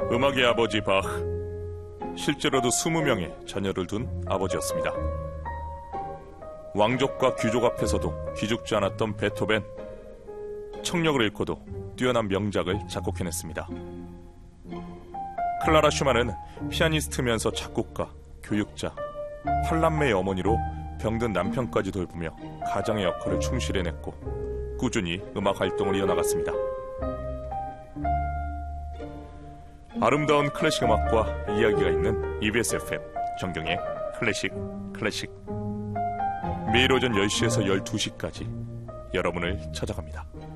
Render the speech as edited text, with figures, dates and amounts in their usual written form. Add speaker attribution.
Speaker 1: 음악의 아버지 바흐. 실제로도 20명의 자녀를 둔 아버지였습니다. 왕족과 귀족 앞에서도 기죽지 않았던 베토벤. 청력을 잃고도 뛰어난 명작을 작곡해냈습니다. 클라라 슈만은 피아니스트면서 작곡가, 교육자, 8남매의 어머니로 병든 남편까지 돌보며 가장의 역할을 충실해냈고 꾸준히 음악 활동을 이어나갔습니다. 아름다운 클래식 음악과 이야기가 있는 EBS FM 정경의 클래식 매일 오전 10시에서 12시까지 여러분을 찾아갑니다.